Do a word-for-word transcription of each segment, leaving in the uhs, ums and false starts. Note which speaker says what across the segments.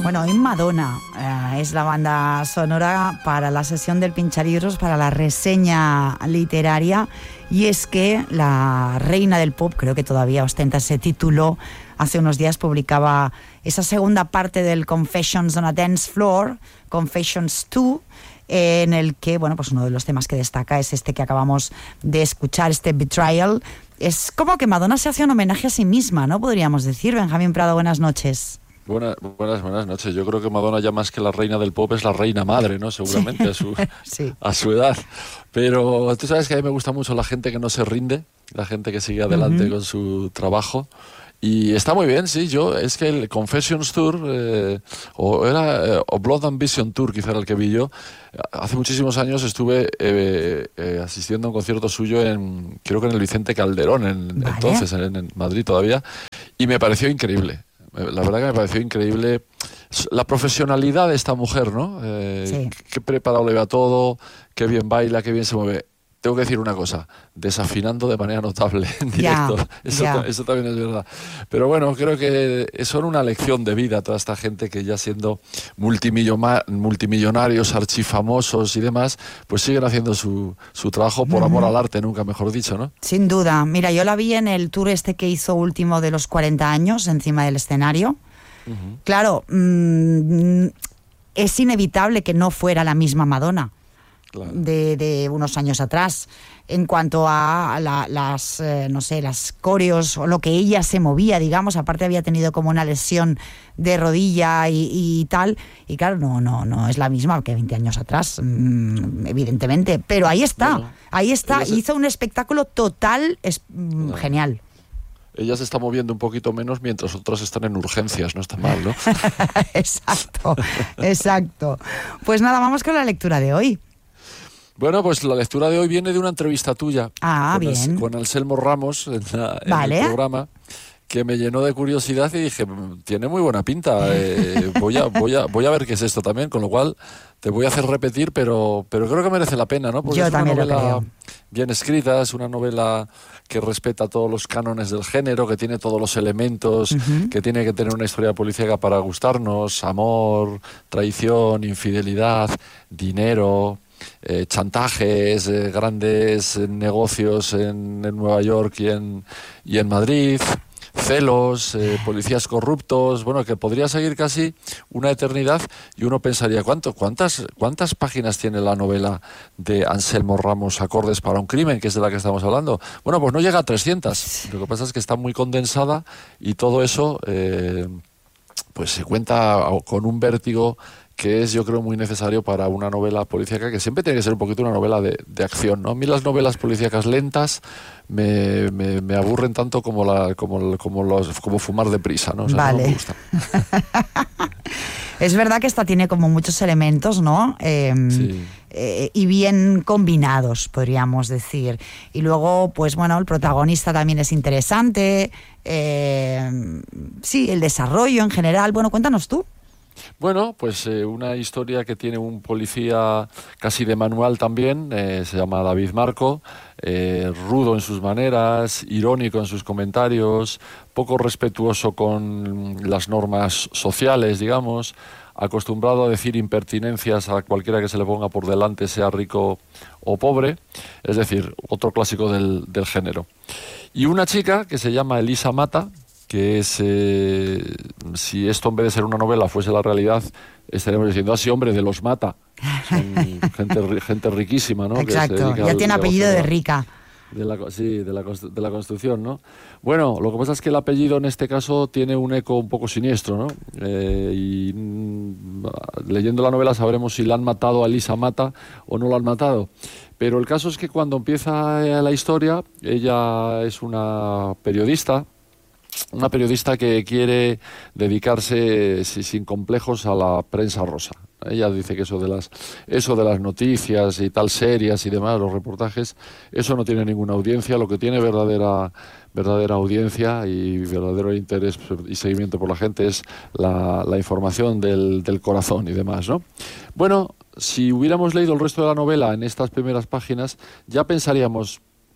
Speaker 1: Bueno, hoy Madonna eh, es la banda sonora para la sesión del Pinchalibros, para la reseña literaria. Y es que la reina del pop, creo que todavía ostenta ese título, hace unos días publicaba esa segunda parte del Confessions on a Dance Floor, Confessions dos, eh, en el que, bueno, pues uno de los temas que destaca es este que acabamos de escuchar, este Betrayal. Es como que Madonna se hace un homenaje a sí misma, ¿no? Podríamos decir. Benjamín Prado, buenas noches.
Speaker 2: Buenas, buenas, buenas noches. Yo creo que Madonna, ya más que la reina del pop, es la reina madre, ¿no? Seguramente, sí. a, su, sí. a su edad. Pero tú sabes que a mí me gusta mucho la gente que no se rinde, la gente que sigue adelante uh-huh. con su trabajo. Y está muy bien, sí. Yo, es que el Confessions Tour, eh, o era eh, o Blood and Vision Tour, quizá era el que vi yo. Hace muchísimos años estuve eh, eh, asistiendo a un concierto suyo en, creo que en el Vicente Calderón, en, vale. entonces, en, en Madrid todavía, y me pareció increíble. La verdad que me pareció increíble la profesionalidad de esta mujer, ¿no? Eh, sí. Qué preparado le va todo, qué bien baila, qué bien se mueve. Tengo que decir una cosa, desafinando de manera notable en directo. Yeah, eso, yeah. eso también es verdad. Pero bueno, creo que son una lección de vida toda esta gente que ya siendo multimillonarios, archifamosos y demás, pues siguen haciendo su, su trabajo por uh-huh. amor al arte, nunca mejor dicho, ¿no?
Speaker 1: Sin duda. Mira, yo la vi en el tour este que hizo último de los cuarenta años, encima del escenario. Uh-huh. Claro, mmm, es inevitable que no fuera la misma Madonna. Claro. De, de unos años atrás, en cuanto a la, las, eh, no sé, las coreos o lo que ella se movía, digamos. Aparte había tenido como una lesión de rodilla y, y tal, y claro, no, no, no es la misma que veinte años atrás, mmm, evidentemente, pero ahí está, bueno, ahí está, se... hizo un espectáculo total, es, mmm, genial.
Speaker 2: Ella se está moviendo un poquito menos mientras otros están en urgencias, no está mal, ¿no?
Speaker 1: Exacto, exacto. Pues nada, vamos con la lectura de hoy.
Speaker 2: Bueno, pues la lectura de hoy viene de una entrevista tuya
Speaker 1: ah,
Speaker 2: con,
Speaker 1: bien.
Speaker 2: El, con Anselmo Ramos en, la, en
Speaker 1: vale.
Speaker 2: el programa, que me llenó de curiosidad y dije, tiene muy buena pinta, eh, voy, a, voy, a, voy a ver qué es esto también, con lo cual te voy a hacer repetir, pero, pero creo que merece la pena, ¿no? Porque
Speaker 1: Yo
Speaker 2: es una
Speaker 1: también
Speaker 2: novela
Speaker 1: lo creo.
Speaker 2: bien escrita, es una novela que respeta todos los cánones del género, que tiene todos los elementos, uh-huh. que tiene que tener una historia policíaca para gustarnos, amor, traición, infidelidad, dinero... Eh, chantajes, eh, grandes eh, negocios en, en Nueva York y en, y en Madrid, celos, eh, policías corruptos, bueno, que podría seguir casi una eternidad y uno pensaría, ¿cuánto, cuántas, ¿cuántas páginas tiene la novela de Anselmo Ramos, Acordes para un crimen, que es de la que estamos hablando? Bueno, pues no llega a trescientas, lo que pasa es que está muy condensada y todo eso eh, pues se cuenta con un vértigo que es, yo creo, muy necesario para una novela policíaca, que siempre tiene que ser un poquito una novela de, de acción, ¿no? A mí las novelas policíacas lentas me, me, me aburren tanto como, la, como, como, los, como fumar deprisa, ¿no? O sea,
Speaker 1: vale.
Speaker 2: No me gusta.
Speaker 1: Es verdad que esta tiene como muchos elementos, ¿no? Eh, sí. eh, y bien combinados, podríamos decir. Y luego, pues bueno, el protagonista también es interesante. Eh, sí, el desarrollo en general. Bueno, cuéntanos tú.
Speaker 2: Bueno, pues eh, una historia que tiene un policía casi de manual también, eh, se llama David Marco, eh, rudo en sus maneras, irónico en sus comentarios, poco respetuoso con las normas sociales, digamos, acostumbrado a decir impertinencias a cualquiera que se le ponga por delante, sea rico o pobre, es decir, otro clásico del, del género. Y una chica que se llama Elisa Mata, que es, eh, si esto en vez de ser una novela fuese la realidad, estaríamos diciendo, así, hombre, de los Mata. Son gente, gente riquísima, ¿no?
Speaker 1: Exacto, que ya tiene apellido de rica.
Speaker 2: De la, sí, de la, de la construcción, ¿no? Bueno, lo que pasa es que el apellido en este caso tiene un eco un poco siniestro, ¿no? Eh, y mm, leyendo la novela sabremos si la han matado a Elisa Mata o no la han matado. Pero el caso es que cuando empieza la historia, ella es una periodista, Una periodista que quiere dedicarse sin complejos a la prensa rosa. Ella dice que eso de las eso de las noticias y tal serias y demás, los reportajes, eso no tiene ninguna audiencia. Lo que tiene verdadera verdadera audiencia y verdadero interés y seguimiento por la gente es la, la información del, del corazón y demás, ¿no? Bueno, si hubiéramos leído el resto de la novela en estas primeras páginas, ya pensaríamos,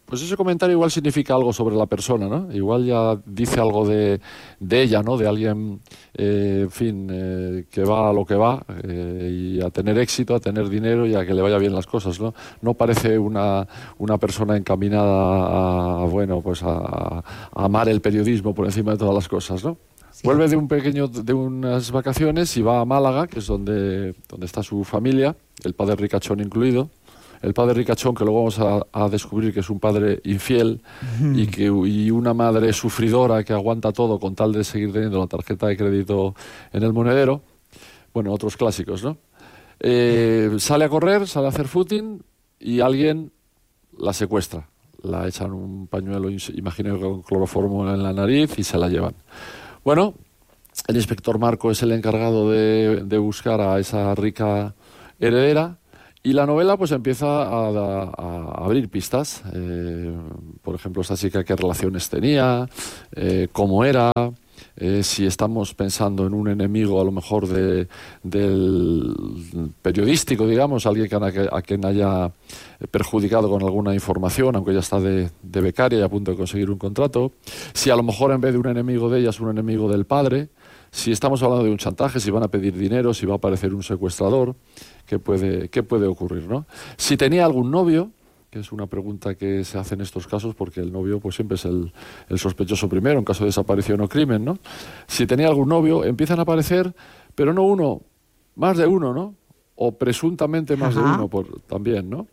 Speaker 2: Pues ese comentario igual significa algo sobre la persona, ¿no? Igual ya dice algo de, de ella, ¿no? De alguien, eh, en fin, eh, que va a lo que va eh, y a tener éxito, a tener dinero y a que le vaya bien las cosas, ¿no? No parece una, una persona encaminada a, bueno, pues a, a amar el periodismo por encima de todas las cosas, ¿no? Sí. Vuelve de un pequeño, de unas vacaciones y va a Málaga, que es donde, donde está su familia, el padre ricachón incluido. El padre ricachón, que luego vamos a, a descubrir que es un padre infiel uh-huh. y, que, y una madre sufridora que aguanta todo con tal de seguir teniendo la tarjeta de crédito en el monedero. Bueno, otros clásicos, ¿no? Eh, sale a correr, sale a hacer footing y alguien la secuestra. La echan un pañuelo, imagino, con cloroformo en la nariz y se la llevan. Bueno, el inspector Marco es el encargado de, de buscar a esa rica heredera. Y la novela pues empieza a, a, a abrir pistas, eh, por ejemplo, esta chica qué relaciones tenía, eh, cómo era, eh, si estamos pensando en un enemigo a lo mejor de, del periodístico, digamos, alguien que a, a quien haya perjudicado con alguna información, aunque ya está de, de becaria y a punto de conseguir un contrato, si a lo mejor en vez de un enemigo de ella es un enemigo del padre, si estamos hablando de un chantaje, si van a pedir dinero, si va a aparecer un secuestrador, ¿qué puede, qué puede ocurrir, ¿no? Si tenía algún novio, que es una pregunta que se hace en estos casos, porque el novio pues siempre es el, el sospechoso primero en caso de desaparición o crimen, ¿no? Si tenía algún novio, empiezan a aparecer, pero no uno, más de uno, ¿no? O presuntamente más Ajá. de uno por, también, ¿no?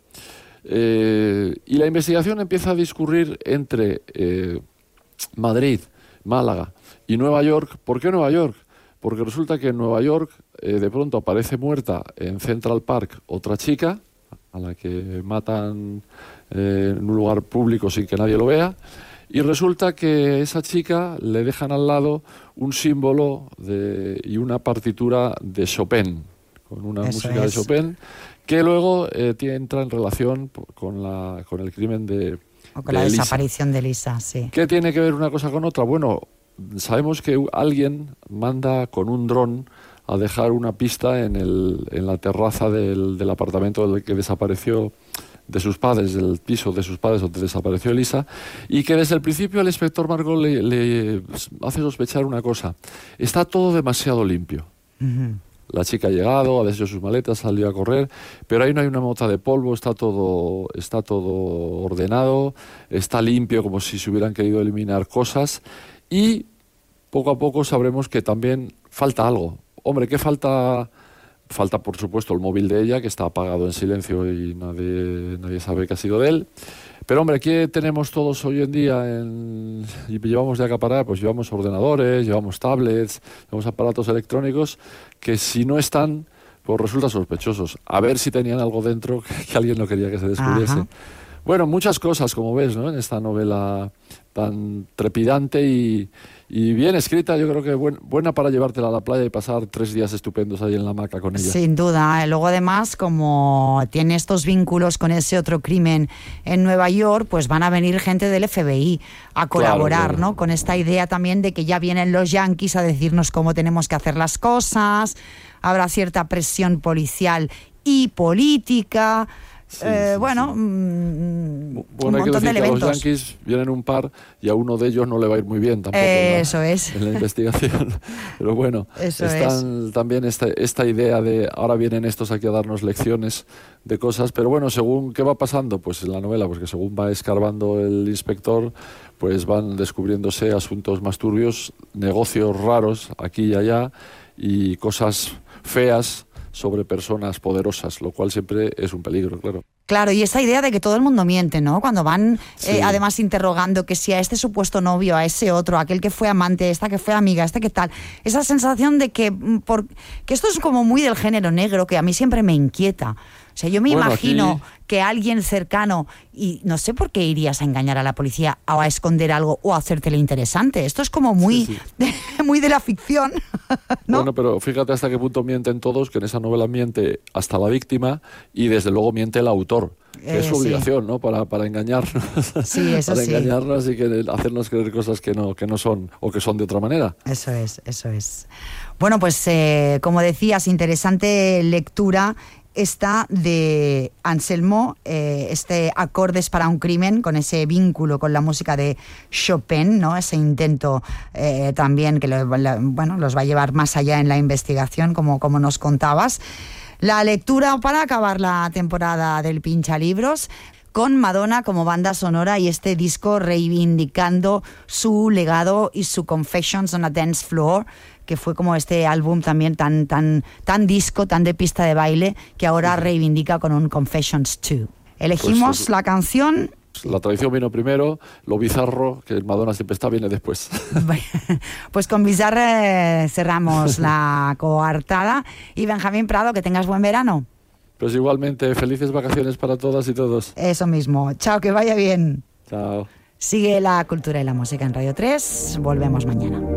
Speaker 2: Eh, y la investigación empieza a discurrir entre eh, Madrid, Málaga y Nueva York. ¿Por qué Nueva York? Porque resulta que en Nueva York eh, de pronto aparece muerta en Central Park otra chica a la que matan eh, en un lugar público sin que nadie lo vea, y resulta que esa chica le dejan al lado un símbolo de, y una partitura de Chopin, con una Eso música es. de Chopin, que luego eh, tiene, entra en relación con, la, con el crimen de
Speaker 1: O con
Speaker 2: de
Speaker 1: la
Speaker 2: Elisa.
Speaker 1: desaparición de Elisa, sí.
Speaker 2: ¿Qué tiene que ver una cosa con otra? Bueno, sabemos que alguien manda con un dron a dejar una pista en, el, en la terraza del, del apartamento del que desapareció, de sus padres, del piso de sus padres donde desapareció Elisa, y que desde el principio el inspector Margot le, le hace sospechar una cosa: está todo demasiado limpio. Uh-huh. La chica ha llegado, ha deshecho sus maletas, salió a correr, pero ahí no hay una mota de polvo, está todo, está todo ordenado, está limpio, como si se hubieran querido eliminar cosas, y poco a poco sabremos que también falta algo. Hombre, ¿qué falta? Falta, por supuesto, el móvil de ella, que está apagado en silencio y nadie, nadie sabe que ha sido de él. Pero, hombre, ¿qué tenemos todos hoy en día? En... y llevamos de acaparar, pues llevamos ordenadores, llevamos tablets, llevamos aparatos electrónicos que si no están, pues resultan sospechosos. A ver si tenían algo dentro que, que alguien no quería que se descubriese. Ajá. Bueno, muchas cosas, como ves, ¿no? En esta novela tan trepidante y, y bien escrita, yo creo que buen, buena para llevártela a la playa y pasar tres días estupendos ahí en la hamaca con ella.
Speaker 1: Sin duda. Luego, además, como tiene estos vínculos con ese otro crimen en Nueva York, pues van a venir gente del F B I a colaborar, claro, claro. ¿no? Con esta idea también de que ya vienen los yanquis a decirnos cómo tenemos que hacer las cosas, habrá cierta presión policial y política. Sí, eh, sí, bueno, sí. Mm,
Speaker 2: bueno,
Speaker 1: un
Speaker 2: hay que
Speaker 1: montón
Speaker 2: decir
Speaker 1: de
Speaker 2: que
Speaker 1: elementos.
Speaker 2: Los Yankees vienen un par y a uno de ellos no le va a ir muy bien tampoco
Speaker 1: eh, Eso
Speaker 2: en la,
Speaker 1: es.
Speaker 2: en la investigación. Pero bueno,
Speaker 1: eso
Speaker 2: están
Speaker 1: es.
Speaker 2: también esta, esta idea de ahora vienen estos aquí a darnos lecciones de cosas. Pero bueno, según qué va pasando, pues en la novela, pues que según va escarbando el inspector, pues van descubriéndose asuntos más turbios, negocios raros aquí y allá y cosas feas sobre personas poderosas, lo cual siempre es un peligro, claro.
Speaker 1: Claro, y esa idea de que todo el mundo miente, ¿no? Cuando van
Speaker 2: sí.
Speaker 1: eh, además interrogando que si a este supuesto novio, a ese otro, a aquel que fue amante, esta que fue amiga, este que tal, esa sensación de que, por, que esto es como muy del género negro, que a mí siempre me inquieta. O sea, yo me
Speaker 2: bueno,
Speaker 1: imagino
Speaker 2: aquí...
Speaker 1: que alguien cercano, y no sé por qué irías a engañar a la policía o a esconder algo o a hacértelo interesante. Esto es como muy,
Speaker 2: sí, sí.
Speaker 1: De, muy de la ficción, ¿no?
Speaker 2: Bueno, pero fíjate hasta qué punto mienten todos, que en esa novela miente hasta la víctima y desde luego miente el autor. Que eh, es su obligación, sí. ¿no? Para, para engañarnos.
Speaker 1: Sí, eso
Speaker 2: para
Speaker 1: sí.
Speaker 2: engañarnos y que hacernos creer cosas que no, que no son o que son de otra manera.
Speaker 1: Eso es, eso es. Bueno, pues eh, como decías, interesante lectura está de Anselmo, eh, este Acordes para un crimen, con ese vínculo con la música de Chopin, ¿no? Ese intento eh, también que lo, la, bueno, los va a llevar más allá en la investigación, como, como nos contabas. La lectura para acabar la temporada del Pinchalibros, con Madonna como banda sonora y este disco reivindicando su legado y su Confessions on a Dance Floor, que fue como este álbum también tan, tan, tan disco, tan de pista de baile, que ahora reivindica con un Confessions dos. Elegimos pues, la canción...
Speaker 2: La tradición vino primero, lo bizarro, que Madonna siempre está, viene después.
Speaker 1: Pues con Bizarre cerramos la coartada. Y Benjamín Prado, que tengas buen verano.
Speaker 2: Pues igualmente, felices vacaciones para todas y todos.
Speaker 1: Eso mismo. Chao, que vaya bien.
Speaker 2: Chao.
Speaker 1: Sigue la cultura y la música en Radio tres. Volvemos mañana.